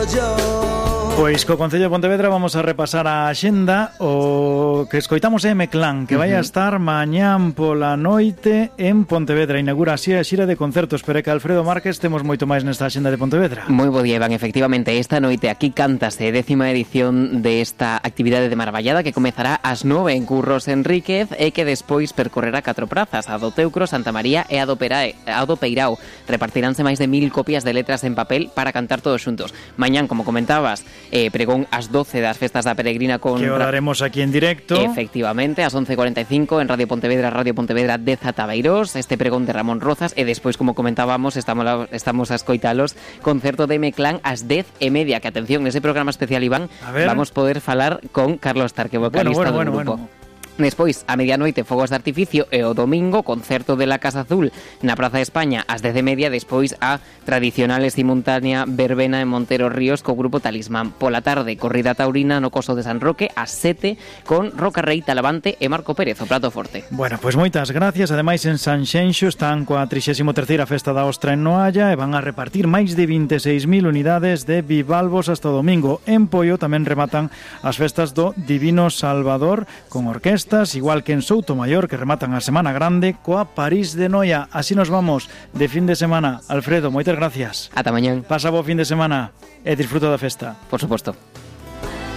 Pois co Concello de Pontevedra vamos a repasar a axenda. O que escoitamos é M-Clan, que vai a estar mañán pola noite en Pontevedra. Inaugura así a xira de concertos, pero é que Alfredo Márquez temos moito máis nesta axenda de Pontevedra. Moi bo día, Iván. Efectivamente, esta noite aquí cántase 10ª edición desta actividade de Marballada que comezará ás 9 en Curros Enríquez e que despois percorrerá 4 prazas, a do Teucro, Santa María e a do Peirao. Repartiránse máis de 1000 copias de letras en papel para cantar todos xuntos. Mañán, como comentabas, pregón ás 12 das festas da Peregrina con... Que daremos aquí en directo. Efectivamente, ás 11:45 en Radio Pontevedra 10 Atabeirós, este pregón de Ramón Rozas e despois, como comentábamos, estamos a escoitalos, concerto de M-Clan ás 10:30, que atención, nese programa especial, Iván, vamos poder falar con Carlos Tarque, vocalista do grupo. Despois, a medianoite, fogos de artificio e o domingo, concerto de la Casa Azul na Praza de España ás 10:30, despois a tradicional e simultánea verbena en Montero Ríos co grupo Talismán. Pola tarde, corrida taurina no Coso de San Roque ás 7 con Roca Rei, Talavante e Marco Pérez, o prato forte. Bueno, pois moitas gracias. Ademais, en Sanxenxo están coa 33ª Festa da Ostra en Noalla e van a repartir máis de 26.000 unidades de bivalvos hasta o domingo. En Poio tamén rematan as festas do Divino Salvador con orquesta, igual que en Soutomaior, que rematan a Semana Grande coa París de Noia. Así nos vamos de fin de semana. Alfredo, moitas gracias. Ata mañán. Pasa bo fin de semana e disfruta da festa. Por suposto.